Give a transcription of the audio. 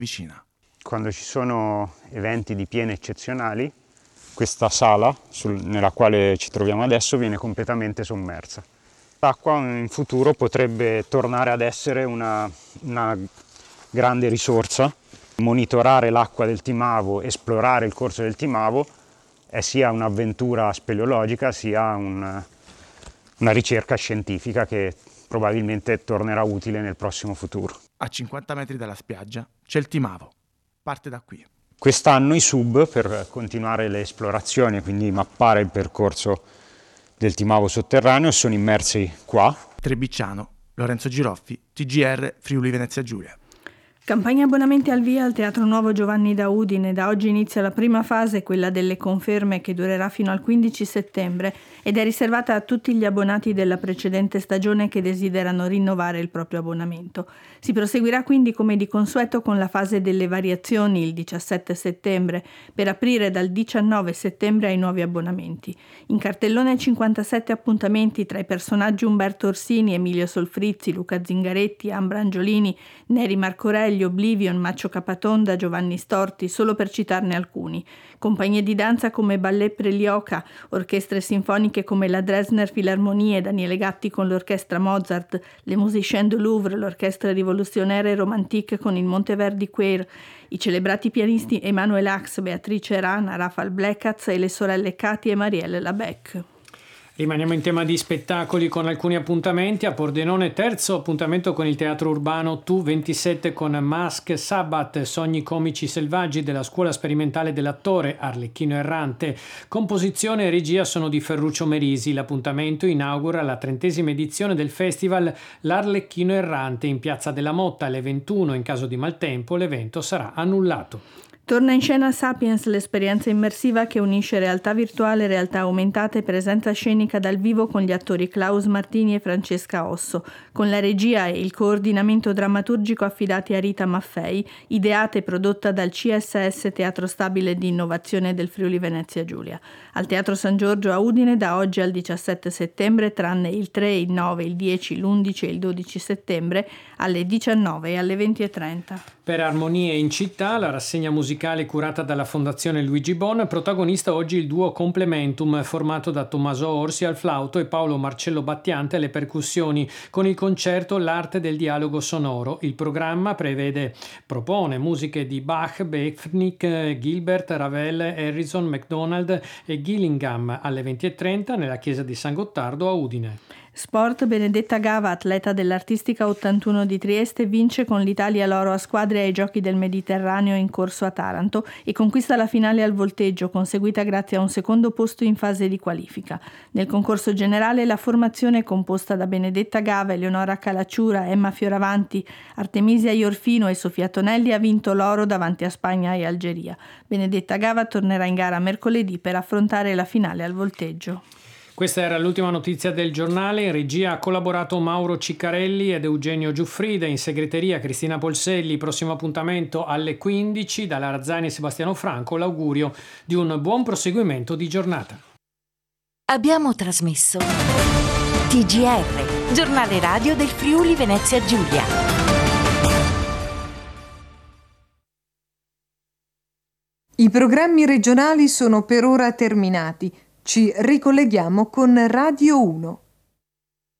vicina. Quando ci sono eventi di piene eccezionali, questa sala nella quale ci troviamo adesso viene completamente sommersa. L'acqua in futuro potrebbe tornare ad essere una grande risorsa. Monitorare l'acqua del Timavo, esplorare il corso del Timavo è sia un'avventura speleologica sia una ricerca scientifica che probabilmente tornerà utile nel prossimo futuro. A 50 metri dalla spiaggia c'è il Timavo. Parte da qui. Quest'anno i sub, per continuare le esplorazioni, quindi mappare il percorso del Timavo sotterraneo, sono immersi qua. Trebicciano, Lorenzo Giroffi, TGR Friuli Venezia Giulia. Campagna abbonamenti al via al Teatro Nuovo Giovanni da Udine. Da oggi inizia la prima fase, quella delle conferme, che durerà fino al 15 settembre ed è riservata a tutti gli abbonati della precedente stagione che desiderano rinnovare il proprio abbonamento. Si proseguirà quindi come di consueto con la fase delle variazioni il 17 settembre, per aprire dal 19 settembre ai nuovi abbonamenti. In cartellone 57 appuntamenti tra i personaggi Umberto Orsini, Emilio Solfrizzi, Luca Zingaretti, Ambra Angiolini, Neri Marcorelli, Oblivion, Maccio Capatonda, Giovanni Storti, solo per citarne alcuni. Compagnie di danza come Ballet Prelioca, orchestre sinfoniche come la Dresdner Philharmonie, Daniele Gatti con l'orchestra Mozart, le Musiciens du Louvre, l'orchestra rivoluzionaria e romantique con il Monteverdi Choir, i celebrati pianisti Emanuel Ax, Beatrice Rana, Rafael Bleckatz e le sorelle Katy e Marielle Labec. Rimaniamo in tema di spettacoli con alcuni appuntamenti. A Pordenone, terzo appuntamento con il teatro urbano Tu 27 con Mask Sabbath, sogni comici selvaggi della scuola sperimentale dell'attore, Arlecchino Errante. Composizione e regia sono di Ferruccio Merisi. L'appuntamento inaugura la 30ª edizione del festival L'Arlecchino Errante in Piazza della Motta alle 21. In caso di maltempo l'evento sarà annullato. Torna in scena Sapiens, l'esperienza immersiva che unisce realtà virtuale, realtà aumentata e presenza scenica dal vivo con gli attori Klaus Martini e Francesca Osso, con la regia e il coordinamento drammaturgico affidati a Rita Maffei, ideata e prodotta dal CSS Teatro Stabile di Innovazione del Friuli Venezia Giulia. Al Teatro San Giorgio a Udine da oggi al 17 settembre, tranne il 3, il 9, il 10, l'11 e il 12 settembre, alle 19 e alle 20:30. Per Armonie in città, la rassegna musicale curata dalla Fondazione Luigi Bon, protagonista oggi il duo Complementum, formato da Tommaso Orsi al flauto e Paolo Marcello Battiante alle percussioni, con il concerto L'arte del dialogo sonoro. Il programma propone musiche di Bach, Befnik, Gilbert, Ravel, Harrison, MacDonald e Gillingham alle 20:30 nella chiesa di San Gottardo a Udine. Sport, Benedetta Gava, atleta dell'Artistica 81 di Trieste, vince con l'Italia l'oro a squadre ai Giochi del Mediterraneo in corso a Taranto e conquista la finale al volteggio, conseguita grazie a un secondo posto in fase di qualifica. Nel concorso generale la formazione è composta da Benedetta Gava, Eleonora Calacciura, Emma Fioravanti, Artemisia Iorfino e Sofia Tonelli ha vinto l'oro davanti a Spagna e Algeria. Benedetta Gava tornerà in gara mercoledì per affrontare la finale al volteggio. Questa era l'ultima notizia del giornale. In regia ha collaborato Mauro Ciccarelli ed Eugenio Giuffrida, in segreteria Cristina Polselli. Prossimo appuntamento alle 15 dalla Razzani e Sebastiano Franco. L'augurio di un buon proseguimento di giornata. Abbiamo trasmesso TGR, giornale radio del Friuli Venezia Giulia. I programmi regionali sono per ora terminati. Ci ricolleghiamo con Radio 1.